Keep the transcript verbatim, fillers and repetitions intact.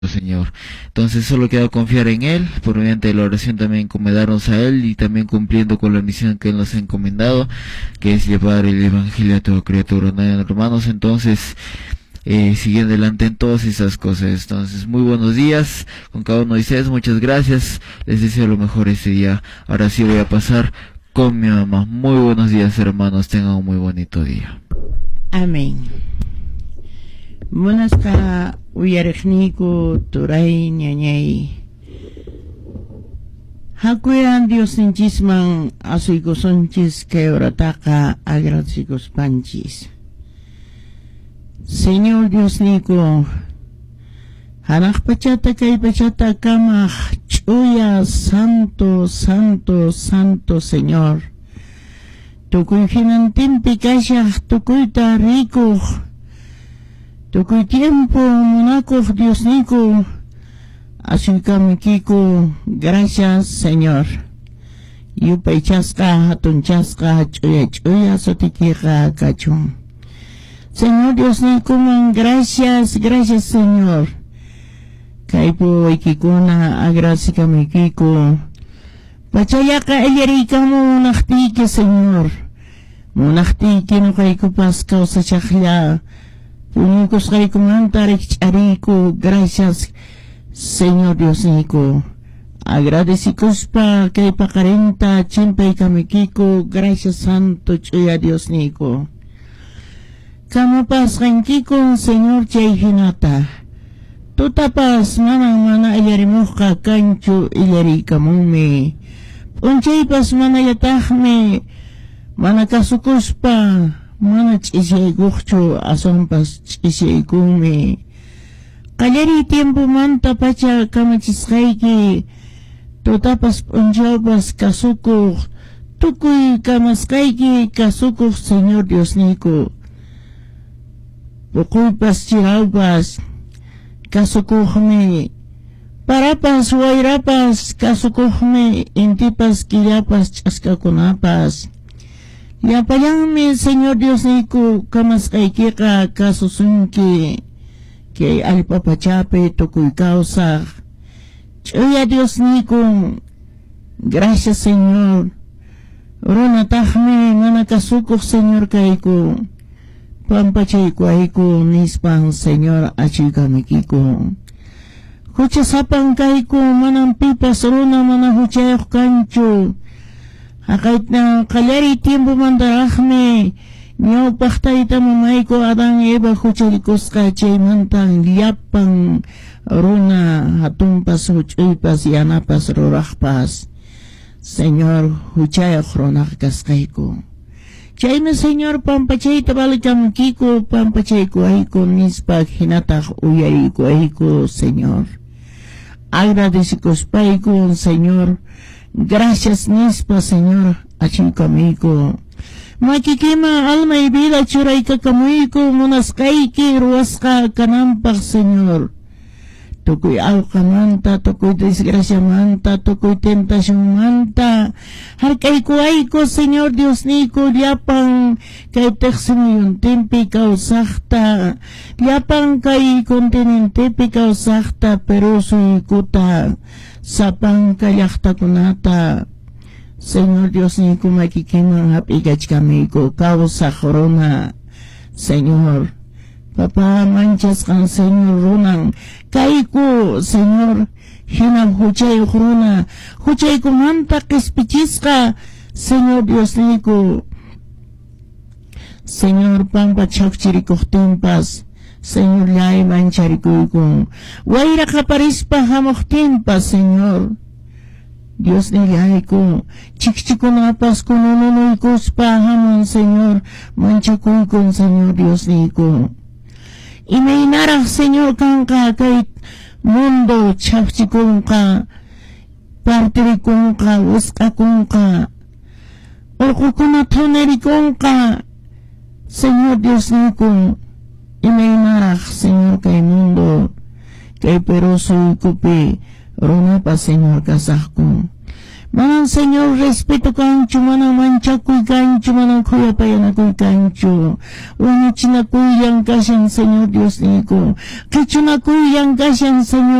Señor. Entonces solo queda confiar en Él, por mediante de la oración también encomendarnos a Él y también cumpliendo con la misión que Él nos ha encomendado, que es llevar el Evangelio a toda criatura, ¿no, hermanos? Entonces, eh, siguen adelante en todas esas cosas. Entonces, muy buenos días con cada uno de ustedes, muchas gracias, les deseo lo mejor este día. Ahora sí voy a pasar con mi mamá. Muy buenos días, hermanos, tengan un muy bonito día. Amén. Buenas ka uyarikniku turay ñañay. Hakuyan Dios ninchisman asuykosonchis kay orataka agradecikuspanchis. Señor Dios niku, hanak pachata kay pachata kamaj chuya santo, santo, santo Señor. Tukuy hinantimpi kashaj tukuyta rikuj. Tukuy tiempo monaco Dios nico, asuykamikiku, gracias Señor. Yupay chasqa, hatun chasqa, chuya chuya sotikiqa kachun. Señor Dios nico man, gracias, gracias Señor. Kaipo ikikuna agrasikamikiku. Pachayaka ellarikamu munahtiki Señor. Munahtiki no kaiku paska usachakya. Unicos kay kumantarik ariku, gracias Señor Dios nico. Agradecicos pa kay pakarenta chimpay kamikiko, gracias Santo chuya Dios nico. Kamapas kankiko Señor chay hinata. Tutapas manang mana ayarimuka kanchu ilarikamume. Unchay mana yatahme, mana kasukos pa. Mana chisay guxcho asompas chisay kumi. Kalari tiempo manta pacha kamachisayki. Totapas punchapas kasuko. Tukuy kamaskayki kasuko Señor Dios nico. Pukuypas chiraupas kasukuhme. Parapas wairapas kasukuhme. Intipas killapas chaskakunapas. Yapayangme Señor Dios niku kamaskaykika kasusunki que alpapachape tukuy causa. Chuya Dios niku, gracias Señor. Runatahme manakasukuk Señor kayku. Pampachayku ayku nispan Señor achikamikiko. Huchasapan kayku manang pipas runa manahuchayuk kanchu. Akait na kalari tiempo mandarahme niyaw paktayta mamayko adang eba hucharikos ka chay mantang liyapang runa hatumpas huchuypas yanapas rurahpas. Señor huchayak ronakas kayko. Chayme Señor pampachayta balikam kiko pampachayko ayko nispak hinatak uyariko ayko Señor. Agradecicos payko Señor. Gracias nispa Señor achikamiku. Makikima alma y vida churay kakamuiku munaskayki ruwaska kanampak Señor. Tukuy alkamanta, tukuy desgracia manta, tukuy tentación manta. Harkayku ayko Señor Dios niku liapang kay teksimo yung tempi kausakta. Liapang kay kontinentepi kausakta pero suikuta. Sapang kayakta kunata. Señor Dios niku makikimang hapigach kami ko kausa corona. Señor, Papa manchas kan Señor runang kayku Señor hinang huchay runa huchay kumanta kispichiska Señor Dios niku. Señor pampachak chirikuhtimpas Señor lay mancharikuyku. Wayra kaparispa hamoktimpa Señor. Dios nilayku. Chikchikunapas kunununuykospa hamon Señor. Manchakuyku Señor Dios niku. Imaynaraq Señor kanka kay mundo chapchikunka. Partirikunka, uskakunka. Urkukuna tonerikunka. Señor Dios niku. Imaynaraq Señor kay mundo kay peroso ikupi runa pa Señor kasahku Manang Señor, respeto kancho, manang manchakuy kancho, manang kuyapayanakuy kancho. Wanichinakuyan kasyan, Señor Dios niko. Kichunakuyan kasyan, Señor.